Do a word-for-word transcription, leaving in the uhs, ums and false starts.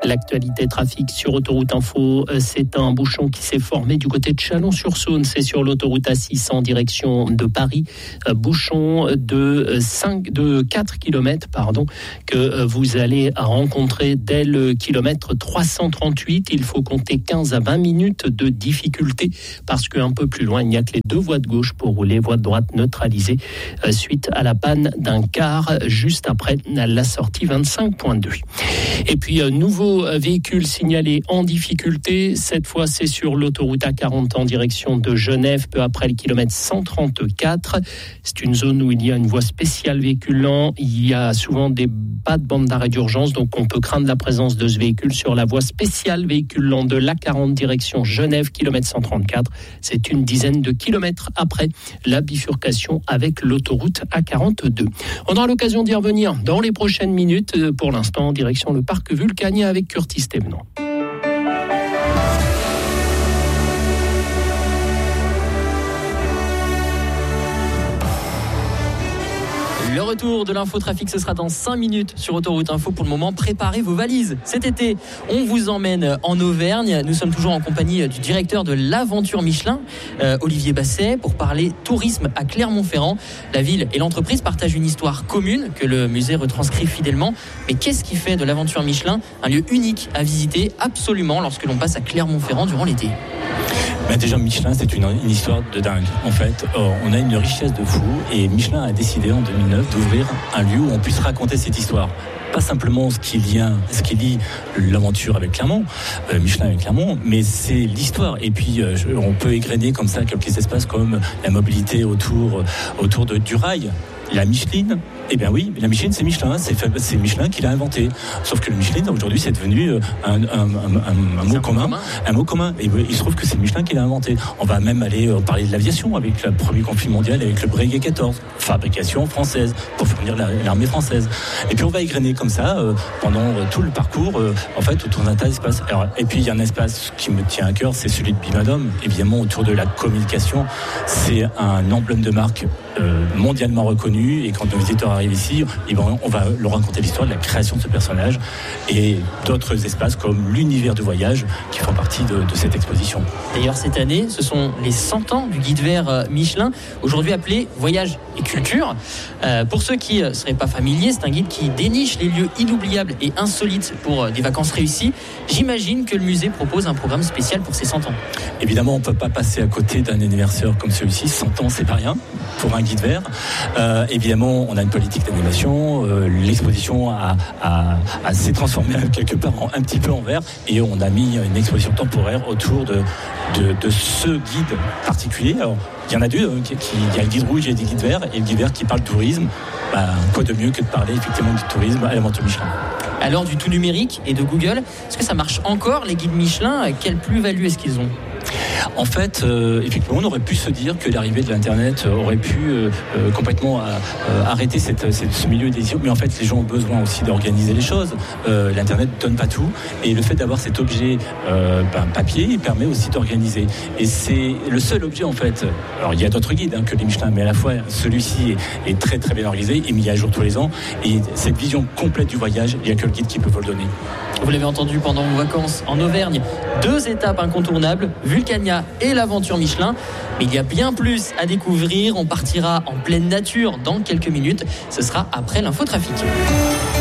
L'actualité trafic sur Autoroute Info, c'est un bouchon qui s'est formé du côté de Chalon-sur-Saône. C'est sur l'autoroute A six en direction de Paris. Bouchon de cinq, de quatre kilomètres, pardon, que vous allez rencontrer dès le kilomètre trois cent trente-huit. Il faut compter quinze à vingt minutes de difficulté parce qu'un peu plus loin, il n'y a que les deux voies de gauche pour rouler, voie de droite neutralisée suite à la panne d'un car juste après la sortie vingt-cinq point deux. Et puis, nouveau véhicule signalé en difficulté. Cette fois, c'est sur l'autoroute A quarante en direction de Genève, peu après le kilomètre cent trente-quatre. C'est une zone où il y a une voie spéciale véhicule lent. Il y a souvent des pas de bande d'arrêt d'urgence, donc on peut craindre la présence de ce véhicule sur la voie spéciale véhicule lent de l'A quarante direction Genève, kilomètre cent trente-quatre. C'est une dizaine de kilomètres après la bifurcation avec l'autoroute A quarante-deux. On aura l'occasion d'y revenir dans les prochaines minutes. Pour l'instant, direction le parc Vulcania avec Curtis Thévenant. Le retour de l'infotrafic, ce sera dans cinq minutes sur Autoroute Info. Pour le moment, préparez vos valises. Cet été, on vous emmène en Auvergne. Nous sommes toujours en compagnie du directeur de l'Aventure Michelin, euh, Olivier Basset, pour parler tourisme à Clermont-Ferrand. La ville et l'entreprise partagent une histoire commune que le musée retranscrit fidèlement. Mais qu'est-ce qui fait de l'Aventure Michelin un lieu unique à visiter absolument lorsque l'on passe à Clermont-Ferrand durant l'été ? Ben déjà, Michelin, c'est une, une histoire de dingue. En fait, or, on a une richesse de fou et Michelin a décidé en deux mille neuf d'ouvrir un lieu où on puisse raconter cette histoire. Pas simplement ce qui lie, ce qui lie l'aventure avec Clermont, euh, Michelin avec Clermont, mais c'est l'histoire. Et puis, euh, on peut égrener comme ça quelques espaces comme la mobilité autour, autour de, du rail. La Micheline, eh bien oui, la Micheline c'est Michelin, c'est, c'est Michelin qui l'a inventé. Sauf que le Micheline aujourd'hui c'est devenu un, un, un, un, un mot commun, commun, un mot commun. Et il se trouve que c'est Michelin qui l'a inventé. On va même aller parler de l'aviation avec le premier conflit mondial, avec le Breguet quatorze, fabrication française pour fournir l'armée française. Et puis on va égrener comme ça euh, pendant tout le parcours, euh, en fait autour d'un tas d'espaces. Alors, et puis il y a un espace qui me tient à cœur, c'est celui de Bimadome, évidemment autour de la communication. C'est un emblème de marque euh, mondialement reconnu. Et quand nos visiteurs arrivent ici, on va leur raconter l'histoire de la création de ce personnage et d'autres espaces comme l'univers du voyage qui font partie de, de cette exposition. D'ailleurs, cette année, ce sont les cent ans du guide vert Michelin, aujourd'hui appelé Voyage et Culture. Euh, pour ceux qui ne seraient pas familiers, c'est un guide qui déniche les lieux inoubliables et insolites pour des vacances réussies. J'imagine que le musée propose un programme spécial pour ses cent ans. Évidemment, on ne peut pas passer à côté d'un anniversaire comme celui-ci. cent ans, c'est pas rien pour un guide vert. Euh, évidemment, on a une politique d'animation. Euh, l'exposition a, a, a s'est transformée quelque part en, un petit peu en vert et on a mis une exposition temporaire autour de, de, de ce guide particulier. Alors, il y en a deux, qui, qui, il y a le guide rouge et le guide vert, et le guide vert qui parle tourisme. Ben, quoi de mieux que de parler effectivement du tourisme à l'Aventure Michelin. À l'heure du tout numérique et de Google, est-ce que ça marche encore les guides Michelin ? Quelle plus-value est-ce qu'ils ont ? En fait, euh, effectivement, on aurait pu se dire que l'arrivée de l'Internet aurait pu euh, euh, complètement euh, arrêter cette, cette, ce milieu d'édition. Mais en fait, les gens ont besoin aussi d'organiser les choses. Euh, L'Internet ne donne pas tout. Et le fait d'avoir cet objet euh, ben, papier, il permet aussi d'organiser. Et c'est le seul objet, en fait. Alors, il y a d'autres guides hein, que les Michelin, mais à la fois, celui-ci est, est très, très bien organisé et mis à jour tous les ans. Et cette vision complète du voyage, il n'y a que le guide qui peut vous le donner. Vous l'avez entendu pendant vos vacances en Auvergne, deux étapes incontournables, Vulcania et l'Aventure Michelin. Mais il y a bien plus à découvrir. On partira en pleine nature dans quelques minutes. Ce sera après l'infotrafic.